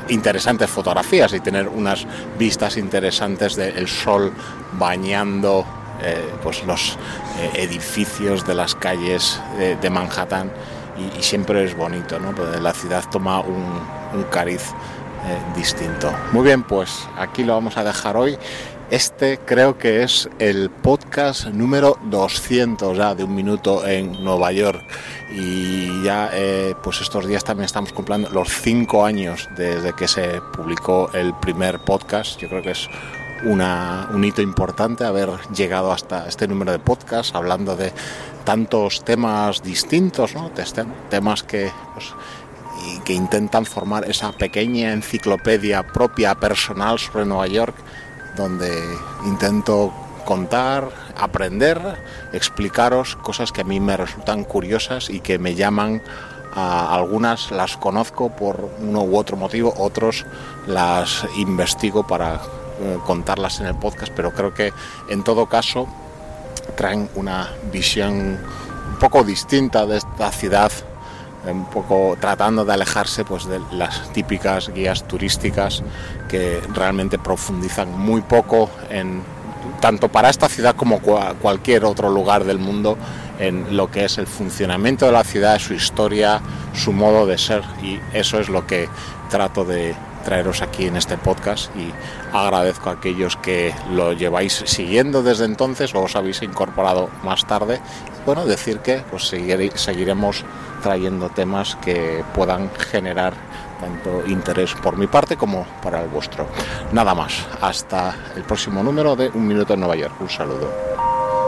interesantes fotografías y tener unas vistas interesantes del sol bañando pues los edificios de las calles de Manhattan, y siempre es bonito, ¿no? Pues la ciudad toma un cariz distinto. Muy bien, pues aquí lo vamos a dejar hoy. Este creo que es el podcast número 200 ya de Un Minuto en Nueva York, y ya pues estos días también estamos cumpliendo los 5 años desde que se publicó el primer podcast. Yo creo que es un hito importante haber llegado hasta este número de podcasts hablando de tantos temas distintos, ¿no? Temas que que intentan formar esa pequeña enciclopedia propia, personal sobre Nueva York, donde intento contar, aprender, explicaros cosas que a mí me resultan curiosas y que me llaman. Algunas las conozco por uno u otro motivo, otros las investigo para contarlas en el podcast, pero creo que en todo caso traen una visión un poco distinta de esta ciudad, un poco tratando de alejarse pues de las típicas guías turísticas que realmente profundizan muy poco tanto para esta ciudad como cualquier otro lugar del mundo, en lo que es el funcionamiento de la ciudad, su historia, su modo de ser, y eso es lo que trato de traeros aquí en este podcast, y agradezco a aquellos que lo lleváis siguiendo desde entonces o os habéis incorporado más tarde. Bueno, decir que pues seguiremos trayendo temas que puedan generar tanto interés por mi parte como para el vuestro. Nada más, hasta el próximo número de Un Minuto en Nueva York. Un saludo.